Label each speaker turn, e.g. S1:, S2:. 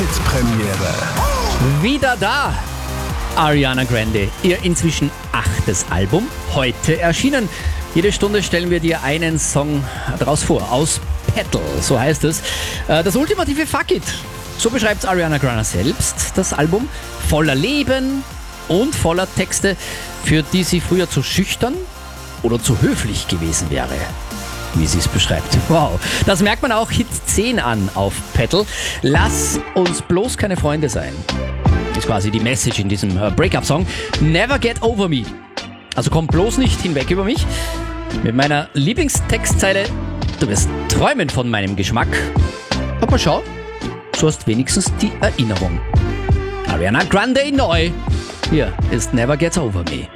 S1: Hitpremiere.
S2: Wieder da! Ariana Grande, ihr inzwischen 8. Album, heute erschienen. Jede Stunde stellen wir dir einen Song daraus vor, aus Petal, so heißt es. Das ultimative Fuck It, so beschreibt Ariana Grande selbst, das Album. Voller Leben und voller Texte, für die sie früher zu schüchtern oder zu höflich gewesen wäre, wie sie es beschreibt. Wow, das merkt man auch Hit 10 an auf Petal. Lass uns bloß keine Freunde sein. Ist quasi die Message in diesem Breakup-Song. Never get over me. Also komm bloß nicht hinweg über mich. Mit meiner Lieblingstextzeile: Du wirst träumen von meinem Geschmack. Aber schau, du hast wenigstens die Erinnerung. Ariana Grande neu. Hier ist Never Gets Over Me.